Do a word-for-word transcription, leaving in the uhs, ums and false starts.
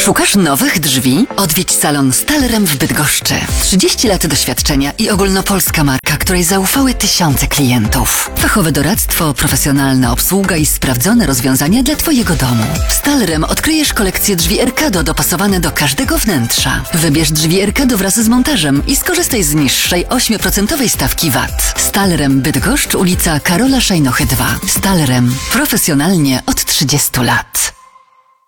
Szukasz nowych drzwi? Odwiedź salon Stalrem w Bydgoszczy. trzydzieści lat doświadczenia i ogólnopolska marka, której zaufały tysiące klientów. Fachowe doradztwo, profesjonalna obsługa i sprawdzone rozwiązania dla Twojego domu. W Stalrem odkryjesz kolekcję drzwi Erkado dopasowane do każdego wnętrza. Wybierz drzwi Erkado wraz z montażem i skorzystaj z niższej osiem procent stawki V A T. Stalrem Bydgoszcz, ulica Karola Szajnochy dwa. Stalrem. Profesjonalnie od trzydziestu lat.